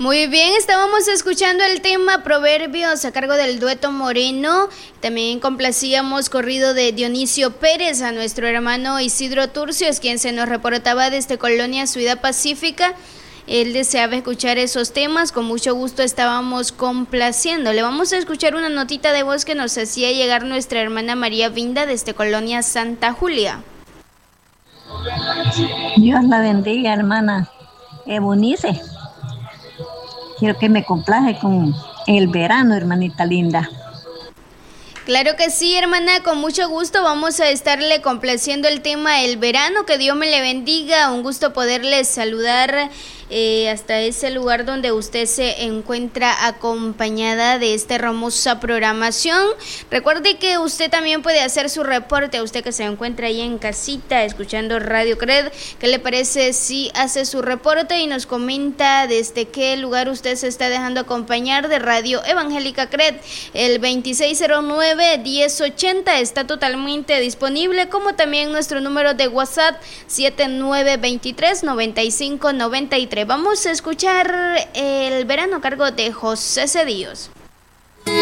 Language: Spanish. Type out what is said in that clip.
Muy bien, estábamos escuchando el tema Proverbios a cargo del dueto Moreno. También complacíamos corrido de Dionisio Pérez a nuestro hermano Isidro Turcios, quien se nos reportaba desde Colonia Ciudad Pacífica. Él deseaba escuchar esos temas, con mucho gusto estábamos complaciendo. Le vamos a escuchar una notita de voz que nos hacía llegar nuestra hermana María Vinda desde Colonia Santa Julia. Dios la bendiga, hermana Ebonice. Quiero que me complace con el verano, hermanita linda. Claro que sí, hermana, con mucho gusto vamos a estarle complaciendo el tema El verano, que Dios me le bendiga, un gusto poderle saludar hasta ese lugar donde usted se encuentra acompañada de esta hermosa programación. Recuerde que usted también puede hacer su reporte, a usted que se encuentra ahí en casita escuchando Radio Cred. ¿Qué le parece si hace su reporte y nos comenta desde qué lugar usted se está dejando acompañar de Radio Evangélica Cred? El 2609-1080 está totalmente disponible, como también nuestro número de WhatsApp 7923-9593. Vamos a escuchar El verano a cargo de José Cedillos.